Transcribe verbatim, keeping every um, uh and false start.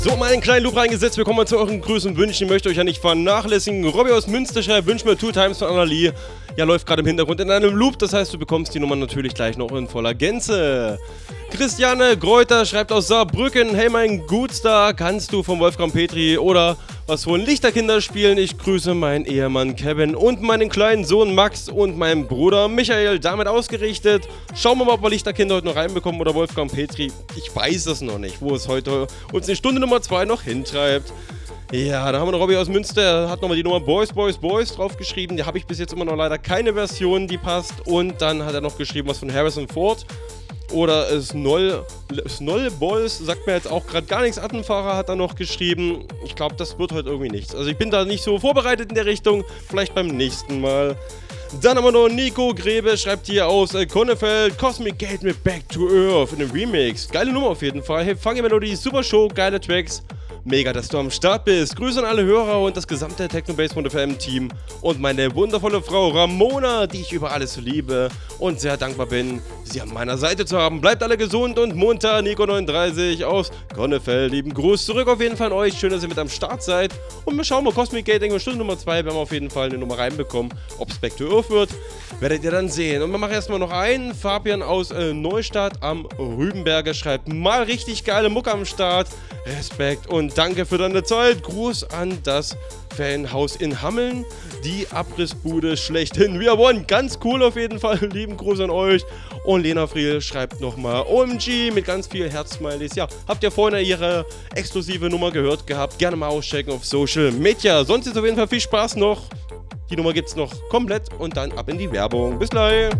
So, mal einen kleinen Loop reingesetzt. Willkommen zu euren Grüßen und Wünschen. Ich möchte euch ja nicht vernachlässigen. Robby aus Münster schreibt, wünscht mir Two Times von Annalie. Ja, läuft gerade im Hintergrund in einem Loop. Das heißt, du bekommst die Nummer natürlich gleich noch in voller Gänze. Christiane Greuter schreibt aus Saarbrücken. Hey, mein Gutstar, kannst du von Wolfgang Petri oder was von Lichterkinder spielen? Ich grüße meinen Ehemann Kevin und meinen kleinen Sohn Max und meinen Bruder Michael. Damit ausgerichtet. Schauen wir mal, ob wir Lichterkinder heute noch reinbekommen oder Wolfgang Petri. Ich weiß es noch nicht, wo es heute uns in Stunde Nummer zwei noch hintreibt. Ja, da haben wir noch Robby aus Münster, er hat nochmal die Nummer Boys, Boys, Boys draufgeschrieben. Die habe ich bis jetzt immer noch leider keine Version, die passt. Und dann hat er noch geschrieben was von Harrison Ford. Oder Snoll, Snoll Boys, sagt mir jetzt auch gerade gar nichts. Attenfahrer hat er noch geschrieben. Ich glaube, das wird heute irgendwie nichts. Also ich bin da nicht so vorbereitet in der Richtung. Vielleicht beim nächsten Mal. Dann haben wir noch Nico Grebe, schreibt hier aus äh, Konnefeld, Cosmic Gate mit Back to Earth in einem Remix. Geile Nummer auf jeden Fall. Hey, Funky Melodie, super Show, geile Tracks. Mega, dass du am Start bist. Grüße an alle Hörer und das gesamte Techno-Base-F M-Team und meine wundervolle Frau Ramona, die ich über alles liebe und sehr dankbar bin, sie an meiner Seite zu haben. Bleibt alle gesund und munter. Nico neununddreißig aus Konnefeld. Lieben Gruß zurück auf jeden Fall an euch. Schön, dass ihr mit am Start seid. Und wir schauen mal, Cosmic Gate, denke ich, Stunde Nummer zwei werden wir auf jeden Fall eine Nummer reinbekommen. Ob es Back to Earth wird, werdet ihr dann sehen. Und wir machen erstmal noch einen. Fabian aus äh, Neustadt am Rübenberger schreibt, mal richtig geile Mucke am Start. Respekt und danke für deine Zeit. Gruß an das Fanhaus in Hammeln. Die Abrissbude schlechthin. Wir wollen ganz cool auf jeden Fall. Lieben Gruß an euch. Und Lena Friel schreibt nochmal O M G mit ganz viel Herzsmileys. Ja, habt ihr vorhin ihre exklusive Nummer gehört gehabt? Gerne mal auschecken auf Social Media. Sonst ist auf jeden Fall viel Spaß noch. Die Nummer gibt's noch komplett und dann ab in die Werbung. Bis gleich.